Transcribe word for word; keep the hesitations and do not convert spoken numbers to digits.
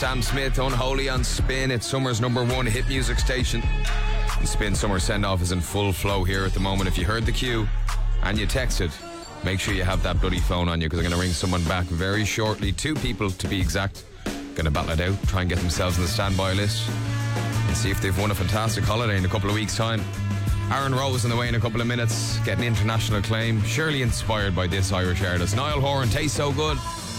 Sam Smith, Unholy on Spin. It's Summer's number one hit music station. And Spin Summer send-off is in full flow here at the moment. If you heard the cue and you texted, make sure you have that bloody phone on you, because I'm going to ring someone back very shortly. Two people to be exact. Going to battle it out, try and get themselves on the standby list and see if they've won a fantastic holiday in a couple of weeks' time. Aaron Rose on the way in a couple of minutes, getting international acclaim, surely inspired by this Irish artist. Niall Horan, Tastes So Good.